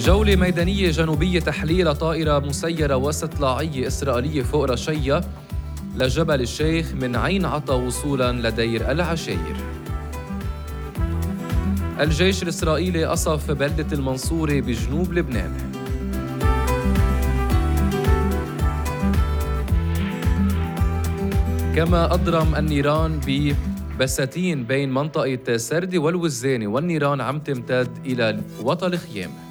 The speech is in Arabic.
جولة ميدانية جنوبية تحليل طائرة مسيرة واستطلاعية إسرائيلية فوق رشية لجبل الشيخ من عين عطا وصولاً لدير العشاير. الجيش الإسرائيلي قصف بلدة المنصورة بجنوب لبنان. كما أضرم النيران ببساتين بين منطقة سردي والوزانة، والنيران عم تمتد إلى وطن الخيام.